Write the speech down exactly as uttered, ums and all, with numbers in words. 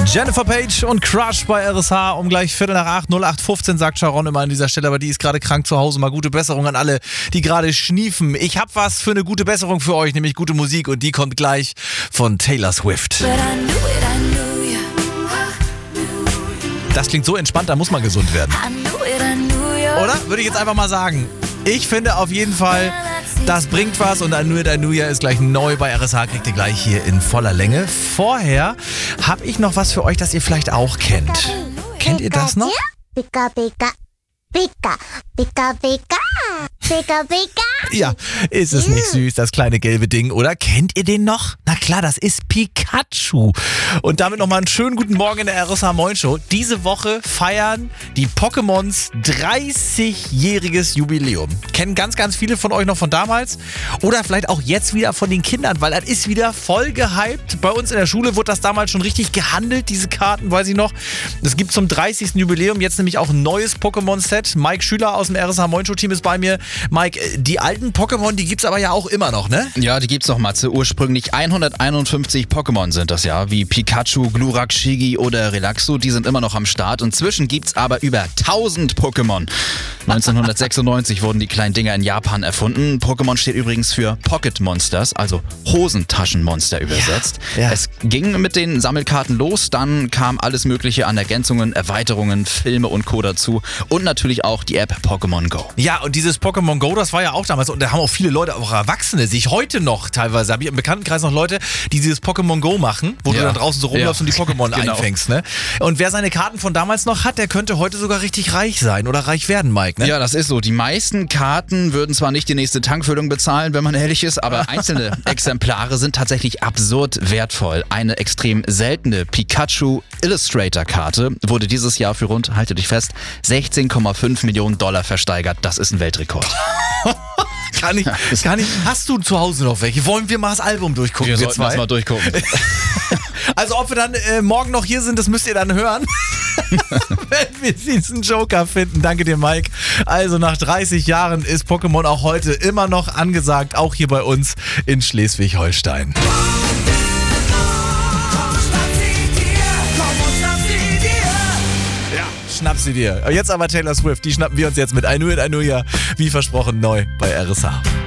Jennifer Page und Crush bei R S H um gleich Viertel nach acht, null acht fünfzehn, sagt Sharon immer an dieser Stelle, aber die ist gerade krank zu Hause. Mal gute Besserung an alle, die gerade schniefen. Ich habe was für eine gute Besserung für euch, nämlich gute Musik, und die kommt gleich von Taylor Swift. Das klingt so entspannt, da muss man gesund werden. Oder? Würde ich jetzt einfach mal sagen. Ich finde auf jeden Fall, das bringt was, und I Knew It, I Knew Ya ist gleich neu bei R S H, kriegt ihr gleich hier in voller Länge. Vorher habe ich noch was für euch, das ihr vielleicht auch kennt. Kennt ihr das noch? Pika, pika, pika, pika, pika, pika, pika. Ja, ist es nicht süß, das kleine gelbe Ding, oder? Kennt ihr den noch? Na klar, das ist Pikachu. Und damit nochmal einen schönen guten Morgen in der R S H Moin Show. Diese Woche feiern die Pokémons dreißigjähriges Jubiläum. Kennen ganz, ganz viele von euch noch von damals. Oder vielleicht auch jetzt wieder von den Kindern, weil das ist wieder voll gehypt. Bei uns in der Schule wurde das damals schon richtig gehandelt, diese Karten, weiß ich noch. Es gibt zum dreißigsten Jubiläum jetzt nämlich auch ein neues Pokémon-Set. Mike Schüler aus dem R S H Moin Show Team ist bei mir. Mike, die alten Pokémon, die gibt's aber ja auch immer noch, ne? Ja, die gibt's noch, Matze. Ursprünglich hunderteinundfünfzig Pokémon sind das ja, wie Pikachu, Glurak, Shigi oder Relaxo. Die sind immer noch am Start. Inzwischen gibt's aber über tausend Pokémon. neunzehnhundertsechsundneunzig wurden die kleinen Dinger in Japan erfunden. Pokémon steht übrigens für Pocket Monsters, also Hosentaschenmonster übersetzt. Ja, ja. Es ging mit den Sammelkarten los, dann kam alles Mögliche an Ergänzungen, Erweiterungen, Filme und Co. dazu und natürlich auch die App Pokémon Go. Ja, und dieses Pokémon Go, das war ja auch damals, und da haben auch viele Leute, auch Erwachsene, sich heute noch teilweise, habe ich im Bekanntenkreis noch Leute, die dieses Pokémon Go machen, wo Ja. du dann draußen so rumläufst Ja. und die Pokémon Genau. einfängst, ne? Und wer seine Karten von damals noch hat, der könnte heute sogar richtig reich sein oder reich werden, Mike, ne? Ja, das ist so. Die meisten Karten würden zwar nicht die nächste Tankfüllung bezahlen, wenn man ehrlich ist, aber einzelne Exemplare sind tatsächlich absurd wertvoll. Eine extrem seltene Pikachu Illustrator Karte wurde dieses Jahr für rund, halte dich fest, sechzehn Komma fünf Millionen Dollar versteigert. Das ist ein Weltrekord. Kann ich, kann ich. Hast du zu Hause noch welche? Wollen wir mal das Album durchgucken? Wir wir sollten das zwei? mal durchgucken. Also ob wir dann äh, morgen noch hier sind, das müsst ihr dann hören, wenn wir diesen Joker finden. Danke dir, Mike. Also nach dreißig Jahren ist Pokémon auch heute immer noch angesagt, auch hier bei uns in Schleswig-Holstein. Ja, schnapp sie dir. Jetzt aber Taylor Swift, die schnappen wir uns jetzt mit I Knew It, I Knew Ya, wie versprochen, neu bei R S H.